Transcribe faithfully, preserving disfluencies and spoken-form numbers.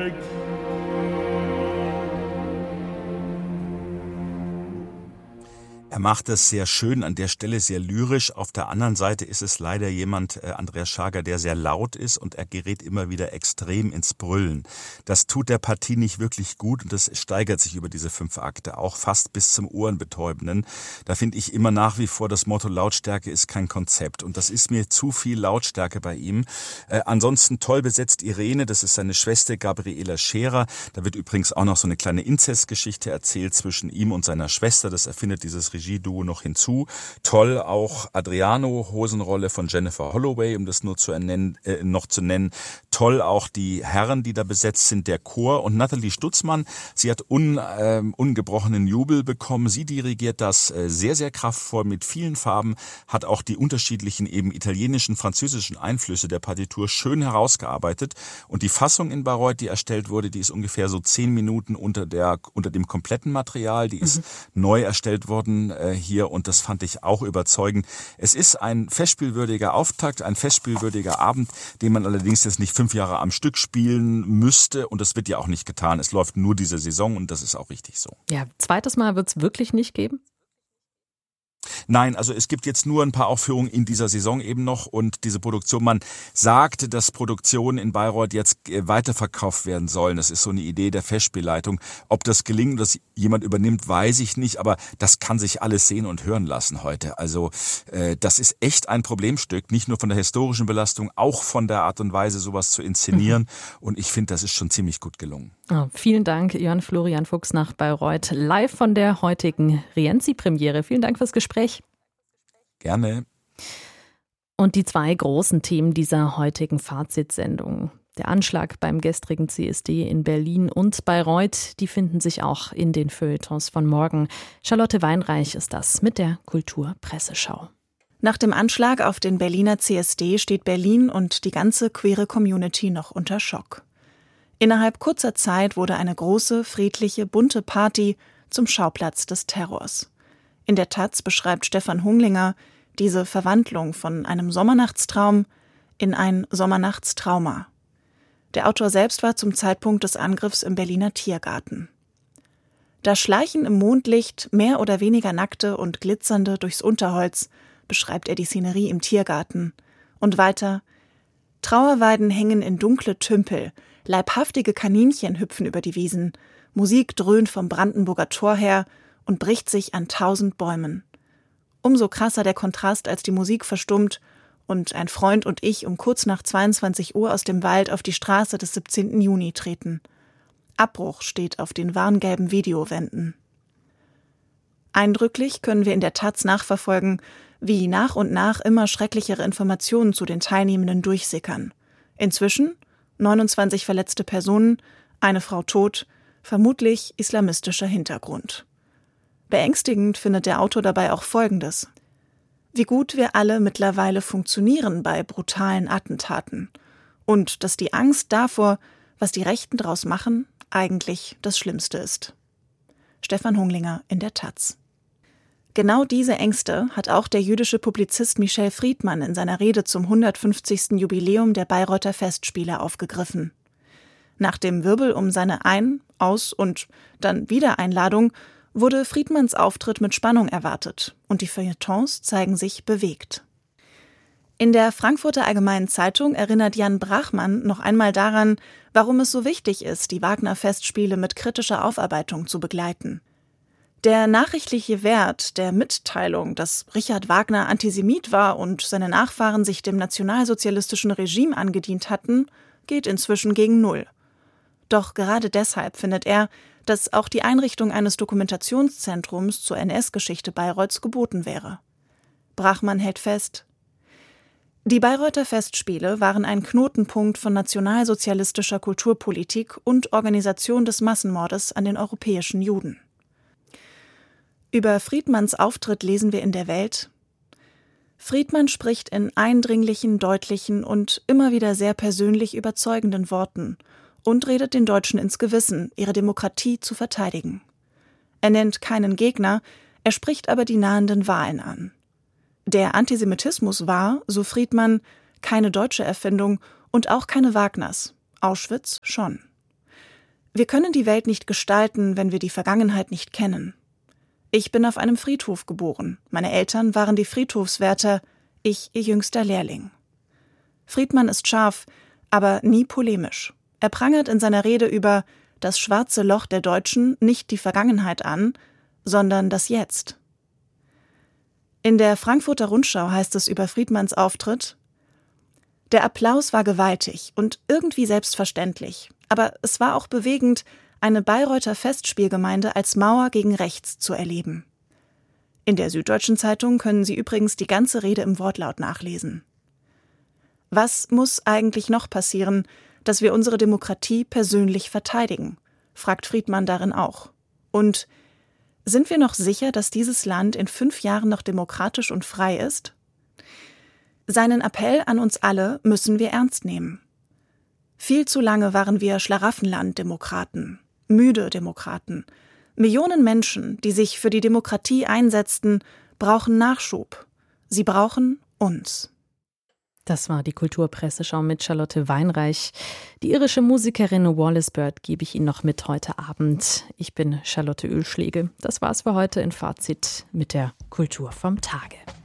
Er macht es sehr schön, an der Stelle sehr lyrisch. Auf der anderen Seite ist es leider jemand, äh, Andreas Schager, der sehr laut ist und er gerät immer wieder extrem ins Brüllen. Das tut der Partie nicht wirklich gut und das steigert sich über diese fünf Akte, auch fast bis zum Ohrenbetäubenden. Da finde ich immer nach wie vor das Motto, Lautstärke ist kein Konzept und das ist mir zu viel Lautstärke bei ihm. Äh, ansonsten toll besetzt Irene, das ist seine Schwester Gabriela Scherer. Da wird übrigens auch noch so eine kleine Inzestgeschichte erzählt zwischen ihm und seiner Schwester. Das erfindet dieses Regie-Duo noch hinzu. Toll auch Adriano, Hosenrolle von Jennifer Holloway, um das nur zu ernennen, äh, noch zu nennen. Toll auch die Herren, die da besetzt sind, der Chor und Nathalie Stutzmann. Sie hat un, äh, ungebrochenen Jubel bekommen. Sie dirigiert das äh, sehr, sehr kraftvoll mit vielen Farben, hat auch die unterschiedlichen eben italienischen, französischen Einflüsse der Partitur schön herausgearbeitet. Und die Fassung in Bayreuth, die erstellt wurde, die ist ungefähr so zehn Minuten unter, der, unter dem kompletten Material. Die ist mhm. neu erstellt worden hier und das fand ich auch überzeugend. Es ist ein festspielwürdiger Auftakt, ein festspielwürdiger Abend, den man allerdings jetzt nicht fünf Jahre am Stück spielen müsste und das wird ja auch nicht getan. Es läuft nur diese Saison und das ist auch richtig so. Ja, zweites Mal wird es wirklich nicht geben? Nein, also es gibt jetzt nur ein paar Aufführungen in dieser Saison eben noch und diese Produktion, man sagte, dass Produktionen in Bayreuth jetzt weiterverkauft werden sollen. Das ist so eine Idee der Festspielleitung. Ob das gelingt, dass jemand übernimmt, weiß ich nicht, aber das kann sich alles sehen und hören lassen heute. Also äh, das ist echt ein Problemstück, nicht nur von der historischen Belastung, auch von der Art und Weise, sowas zu inszenieren. Mhm. Und ich finde, das ist schon ziemlich gut gelungen. Oh, vielen Dank, Jörn Florian Fuchs nach Bayreuth, live von der heutigen Rienzi-Premiere. Vielen Dank fürs Gespräch. Gerne. Und die zwei großen Themen dieser heutigen Fazitsendung. Der Anschlag beim gestrigen C S D in Berlin und Bayreuth, die finden sich auch in den Feuilletons von morgen. Charlotte Weinreich ist das mit der Kulturpresseschau. Nach dem Anschlag auf den Berliner C S D steht Berlin und die ganze queere Community noch unter Schock. Innerhalb kurzer Zeit wurde eine große, friedliche, bunte Party zum Schauplatz des Terrors. In der Taz beschreibt Stefan Hunglinger diese Verwandlung von einem Sommernachtstraum in ein Sommernachtstrauma. Der Autor selbst war zum Zeitpunkt des Angriffs im Berliner Tiergarten. Da schleichen im Mondlicht mehr oder weniger nackte und glitzernde durchs Unterholz, beschreibt er die Szenerie im Tiergarten. Und weiter: Trauerweiden hängen in dunkle Tümpel, leibhaftige Kaninchen hüpfen über die Wiesen, Musik dröhnt vom Brandenburger Tor her und bricht sich an tausend Bäumen. Umso krasser der Kontrast, als die Musik verstummt und ein Freund und ich um kurz nach zweiundzwanzig Uhr aus dem Wald auf die Straße des siebzehnten Juni treten. Abbruch steht auf den warngelben Videowänden. Eindrücklich können wir in der Taz nachverfolgen, wie nach und nach immer schrecklichere Informationen zu den Teilnehmenden durchsickern. Inzwischen neunundzwanzig verletzte Personen, eine Frau tot, vermutlich islamistischer Hintergrund. Beängstigend findet der Autor dabei auch Folgendes: Wie gut wir alle mittlerweile funktionieren bei brutalen Attentaten und dass die Angst davor, was die Rechten daraus machen, eigentlich das Schlimmste ist. Stefan Hunglinger in der Taz. Genau diese Ängste hat auch der jüdische Publizist Michel Friedmann in seiner Rede zum hundertfünfzigsten Jubiläum der Bayreuther Festspiele aufgegriffen. Nach dem Wirbel um seine Ein-, Aus- und dann Wiedereinladung wurde Friedmanns Auftritt mit Spannung erwartet und die Feuilletons zeigen sich bewegt. In der Frankfurter Allgemeinen Zeitung erinnert Jan Brachmann noch einmal daran, warum es so wichtig ist, die Wagner-Festspiele mit kritischer Aufarbeitung zu begleiten. Der nachrichtliche Wert der Mitteilung, dass Richard Wagner Antisemit war und seine Nachfahren sich dem nationalsozialistischen Regime angedient hatten, geht inzwischen gegen Null. Doch gerade deshalb findet er, dass auch die Einrichtung eines Dokumentationszentrums zur N S-Geschichte Bayreuths geboten wäre. Brachmann hält fest: Die Bayreuther Festspiele waren ein Knotenpunkt von nationalsozialistischer Kulturpolitik und Organisation des Massenmordes an den europäischen Juden. Über Friedmanns Auftritt lesen wir in der Welt: Friedmann spricht in eindringlichen, deutlichen und immer wieder sehr persönlich überzeugenden Worten und redet den Deutschen ins Gewissen, ihre Demokratie zu verteidigen. Er nennt keinen Gegner, er spricht aber die nahenden Wahlen an. Der Antisemitismus war, so Friedmann, keine deutsche Erfindung und auch keine Wagners. Auschwitz schon. Wir können die Welt nicht gestalten, wenn wir die Vergangenheit nicht kennen. Ich bin auf einem Friedhof geboren. Meine Eltern waren die Friedhofswärter, ich ihr jüngster Lehrling. Friedmann ist scharf, aber nie polemisch. Er prangert in seiner Rede über das schwarze Loch der Deutschen nicht die Vergangenheit an, sondern das Jetzt. In der Frankfurter Rundschau heißt es über Friedmanns Auftritt: Der Applaus war gewaltig und irgendwie selbstverständlich, aber es war auch bewegend, eine Bayreuther Festspielgemeinde als Mauer gegen rechts zu erleben. In der Süddeutschen Zeitung können Sie übrigens die ganze Rede im Wortlaut nachlesen. Was muss eigentlich noch passieren, dass wir unsere Demokratie persönlich verteidigen, fragt Friedmann darin auch. Und sind wir noch sicher, dass dieses Land in fünf Jahren noch demokratisch und frei ist? Seinen Appell an uns alle müssen wir ernst nehmen. Viel zu lange waren wir Schlaraffenland-Demokraten, müde Demokraten. Millionen Menschen, die sich für die Demokratie einsetzten, brauchen Nachschub. Sie brauchen uns. Das war die Kulturpresseschau mit Charlotte Weinreich. Die irische Musikerin Wallis Bird gebe ich Ihnen noch mit heute Abend. Ich bin Charlotte Oehlschläge. Das war's für heute in Fazit mit der Kultur vom Tage.